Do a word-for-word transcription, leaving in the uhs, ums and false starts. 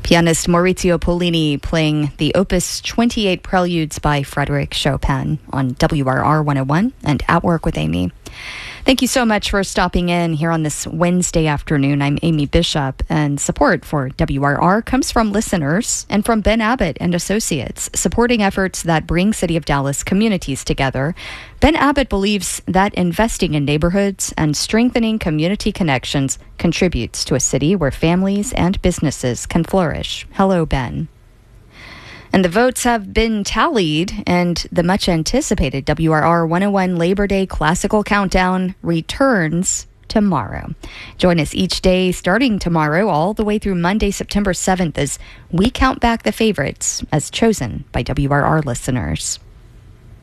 Pianist Maurizio Pollini playing the Opus twenty-eight Preludes by Frédéric Chopin on W R R one oh one and At Work with Amy. Thank you so much for stopping in here on this Wednesday afternoon. I'm Amy Bishop, and support for W R R comes from listeners and from Ben Abbott and Associates, supporting efforts that bring City of Dallas communities together. Ben Abbott believes that investing in neighborhoods and strengthening community connections contributes to a city where families and businesses can flourish. Hello, Ben. And the votes have been tallied, and the much-anticipated W R R one oh one Labor Day Classical Countdown returns tomorrow. Join us each day starting tomorrow all the way through Monday, September seventh, as we count back the favorites as chosen by W R R listeners.